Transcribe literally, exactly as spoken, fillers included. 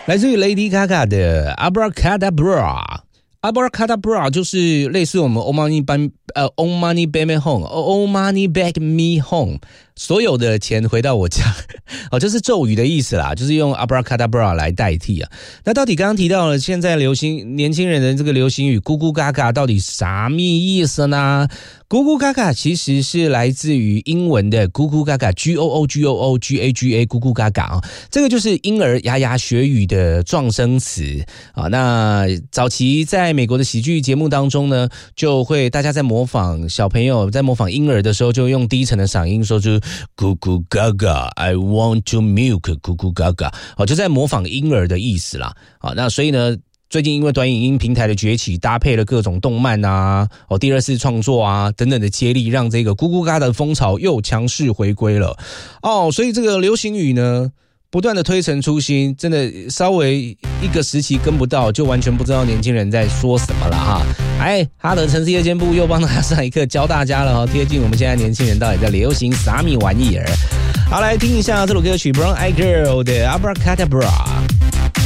来自于 Lady Gaga 的 Abracadabra。Abracadabra 就是类似我们 All Money Back 呃 All Money Back Me Home All Money Back Me Home， 所有的钱回到我家哦，这是咒语的意思啦，就是用 Abracadabra 来代替啊。那到底刚刚提到了现在流行年轻人的这个流行语咕咕嘎嘎到底啥咪意思呢？咕咕嘎嘎其实是来自于英文的咕咕嘎嘎 G O O G O O G A G A 咕咕嘎嘎啊，这个就是婴儿牙牙学语的状声词啊。那早期在美国的喜剧节目当中呢，就会大家在模仿小朋友在模仿婴儿的时候，就用低沉的嗓音说出咕咕嘎嘎 I want to milk 咕咕嘎嘎，哦，就在模仿婴儿的意思啦。啊，那所以呢，最近因为短影音平台的崛起，搭配了各种动漫啊、哦第二次创作啊等等的接力，让这个咕咕嘎的风潮又强势回归了。哦，所以这个流行语呢，不断的推陈出新，真的稍微一个时期跟不到，就完全不知道年轻人在说什么了哈。哎，哈德城市夜间部又帮大家上一课，教大家了哈，贴近我们现在年轻人到底在流行啥米玩意儿。好，来听一下这首歌曲 Brown Eyed Girl 的 Abracadabra。